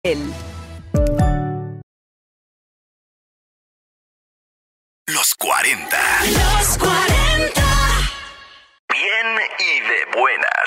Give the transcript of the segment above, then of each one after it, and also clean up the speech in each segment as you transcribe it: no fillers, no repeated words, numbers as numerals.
Los 40. Los 40. Bien y de buenas.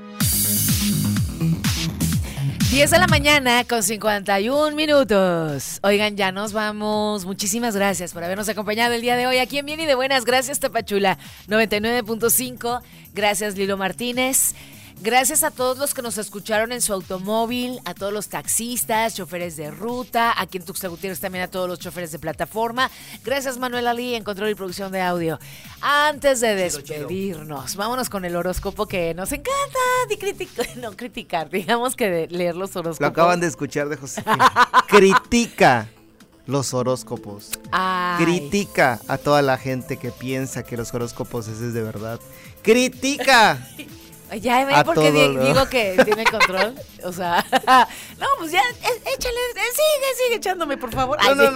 10 de la mañana con 51 minutos. Oigan, ya nos vamos. Muchísimas gracias por habernos acompañado el día de hoy aquí en Bien y de Buenas. Gracias, Tapachula 99.5. Gracias, Lilo Martínez. Gracias a todos los que nos escucharon en su automóvil, a todos los taxistas, choferes de ruta, aquí en Tuxtla Gutiérrez también a todos los choferes de plataforma. Gracias, Manuel Ali, en control y producción de audio. Antes de despedirnos, vámonos con el horóscopo que nos encanta no criticar, digamos que de leer los horóscopos. Lo acaban de escuchar de Josefina. Critica los horóscopos. Ay. Critica a toda la gente que piensa que los horóscopos es de verdad. Critica. Ya ven por qué digo que tiene control. O sea, no, pues ya, échale, sigue echándome, por favor. Ay, No.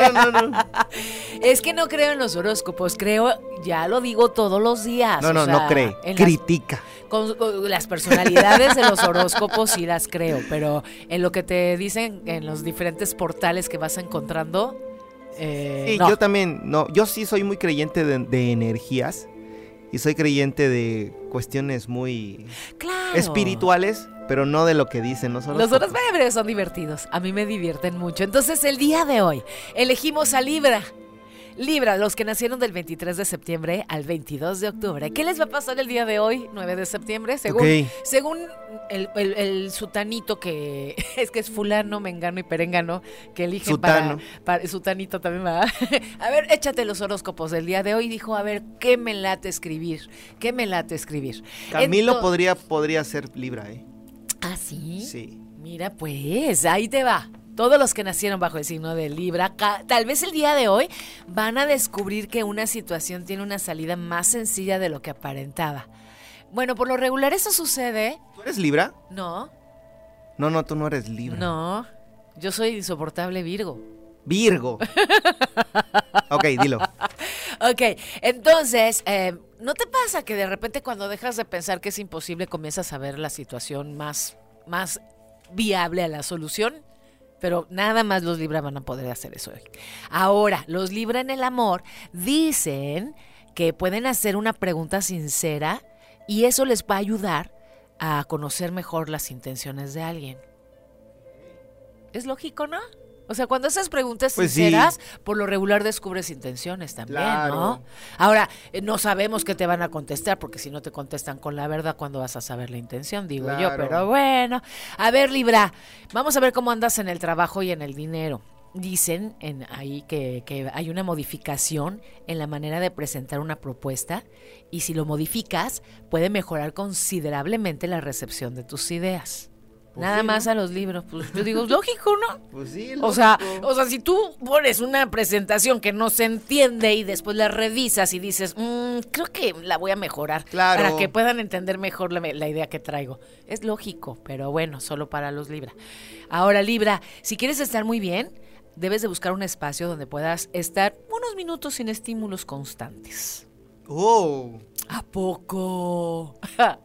Es que no creo en los horóscopos, creo, ya lo digo todos los días. No cree, critica. Con las personalidades de los horóscopos sí las creo, pero en lo que te dicen en los diferentes portales que vas encontrando, Sí, no. yo también, yo sí soy muy creyente de energías. Y soy creyente de cuestiones muy espirituales, pero no de lo que dicen los horóscopos. Los horóscopos son divertidos, a mí me divierten mucho. Entonces el día de hoy elegimos a Libra. Libra, los que nacieron del 23 de septiembre al 22 de octubre. ¿Qué les va a pasar el día de hoy, 9 de septiembre? Según el sutanito que es fulano, mengano y perengano que eligen Sutano. para sutanito también va. A ver, échate los horóscopos del día de hoy. Dijo, a ver, ¿qué me late escribir? Camilo podría ser Libra, ¿eh? ¿Ah, sí? Sí. Mira, pues, ahí te va. Todos los que nacieron bajo el signo de Libra, tal vez el día de hoy van a descubrir que una situación tiene una salida más sencilla de lo que aparentaba. Bueno, por lo regular eso sucede. ¿Tú eres Libra? No. No, tú no eres Libra. No, yo soy insoportable Virgo. Virgo. Ok, dilo. Ok, entonces, ¿no te pasa que de repente cuando dejas de pensar que es imposible comienzas a ver la situación más viable a la solución? Pero nada más los Libra van a poder hacer eso hoy. Ahora, los Libra en el amor dicen que pueden hacer una pregunta sincera y eso les va a ayudar a conocer mejor las intenciones de alguien. ¿Es lógico, no? O sea, cuando haces preguntas sinceras, sí, por lo regular descubres intenciones también, claro, ¿no? Ahora, no sabemos qué te van a contestar, porque si no te contestan con la verdad, ¿cuándo vas a saber la intención? Digo yo, pero bueno. A ver, Libra, vamos a ver cómo andas en el trabajo y en el dinero. Dicen ahí que hay una modificación en la manera de presentar una propuesta y si lo modificas, puede mejorar considerablemente la recepción de tus ideas. Pues nada sí, más, ¿no? A los libros, pues yo digo, lógico, ¿no? Pues sí, lógico. O sea, si tú pones una presentación que no se entiende y después la revisas y dices, creo que la voy a mejorar, claro, para que puedan entender mejor la idea que traigo. Es lógico, pero bueno, solo para los Libra. Ahora, Libra, si quieres estar muy bien, debes de buscar un espacio donde puedas estar unos minutos sin estímulos constantes. ¡Oh! ¿A poco?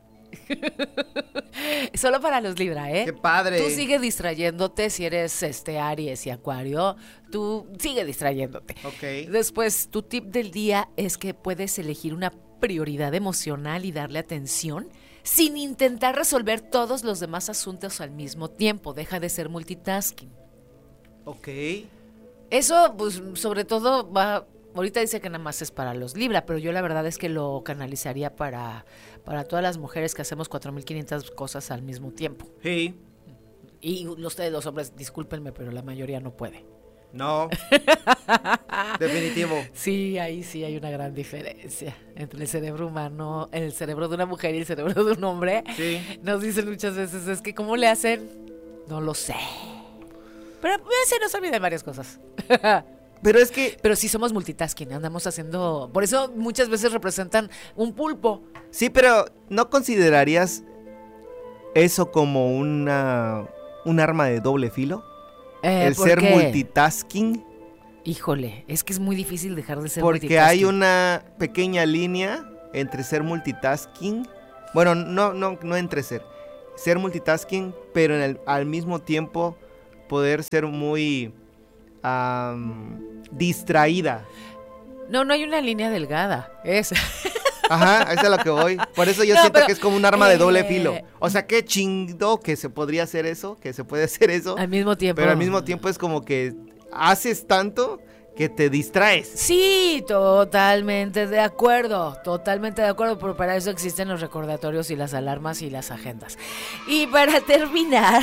Solo para los Libra, ¿eh? ¡Qué padre! Tú sigue distrayéndote si eres Aries y Acuario. Tú sigue distrayéndote. Ok. Después, tu tip del día es que puedes elegir una prioridad emocional y darle atención sin intentar resolver todos los demás asuntos al mismo tiempo. Deja de ser multitasking. Ok. Eso, pues, sobre todo va... Ahorita dice que nada más es para los Libra, pero yo la verdad es que lo canalizaría para todas las mujeres que hacemos 4,500 cosas al mismo tiempo. Sí. Y ustedes los hombres, discúlpenme, pero la mayoría no puede. No. Definitivo. Sí, ahí sí hay una gran diferencia entre el cerebro humano, el cerebro de una mujer y el cerebro de un hombre. Sí. Nos dicen muchas veces, es que ¿cómo le hacen? No lo sé. Pero se nos olvidan varias cosas. Pero sí somos multitasking, andamos haciendo... Por eso muchas veces representan un pulpo. Sí, pero ¿no considerarías eso como un arma de doble filo? El ser multitasking. Híjole, es que es muy difícil dejar de ser multitasking. Porque hay una pequeña línea entre ser multitasking. Bueno, no entre ser multitasking, pero al mismo tiempo poder ser muy distraída. No hay una línea delgada. Es. Ajá, eso es a lo que voy. Por eso yo siento que es como un arma de doble filo. O sea, qué chido que se podría hacer eso, que se puede hacer eso. Al mismo tiempo. Pero al mismo tiempo es como que haces tanto que te distraes. Sí, totalmente de acuerdo, pero para eso existen los recordatorios y las alarmas y las agendas. Y para terminar,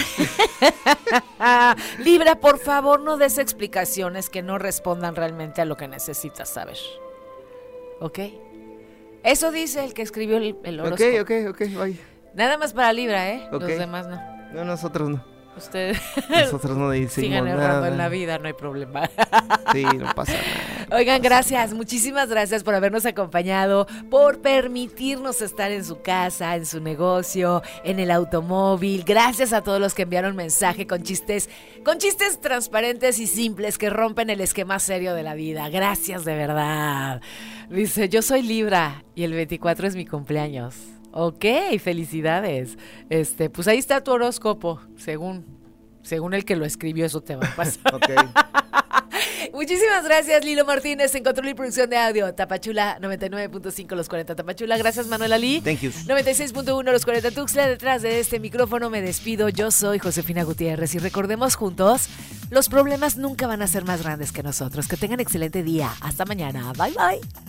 Libra, por favor, no des explicaciones que no respondan realmente a lo que necesitas saber. ¿Ok? Eso dice el que escribió el horóscopo. Ok, bye. Nada más para Libra, ¿eh? Okay. Los demás no. No, nosotros no. Ustedes Nosotros no decimos sigan errando nada. en la vida, no hay problema. Sí, no pasa nada. Oigan, gracias, muchísimas gracias por habernos acompañado, por permitirnos estar en su casa, en su negocio, en el automóvil. Gracias a todos los que enviaron mensaje con chistes transparentes y simples que rompen el esquema serio de la vida. Gracias de verdad. Dice, yo soy Libra y el 24 es mi cumpleaños. Ok, felicidades. Pues ahí está tu horóscopo, según el que lo escribió, eso te va a pasar. Ok. Muchísimas gracias, Lilo Martínez, en control y producción de audio. Tapachula 99.5 los 40 Tapachula. Gracias, Manuel Ali. Thank you. 96.1 los 40 Tuxtla. Detrás de este micrófono me despido. Yo soy Josefina Gutiérrez y recordemos juntos, los problemas nunca van a ser más grandes que nosotros. Que tengan excelente día. Hasta mañana. Bye, bye.